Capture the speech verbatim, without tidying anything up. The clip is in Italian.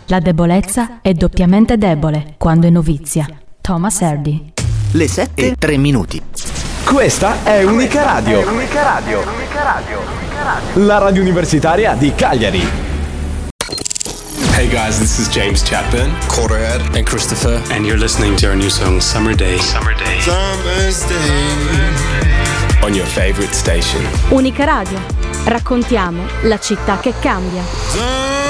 La debolezza è doppiamente debole quando è novizia. Thomas Hardy. Le sette e tre minuti. Questa è Unica Radio. È Unica Radio. Unica Radio. Unica Radio. La radio universitaria di Cagliari. Hey guys, this is James Chapman, Corrad, and Christopher, and you're listening to our new song Summer Day. Summer Day. Summer's Day. On your favorite station. Unica Radio. Raccontiamo la città che cambia. Summer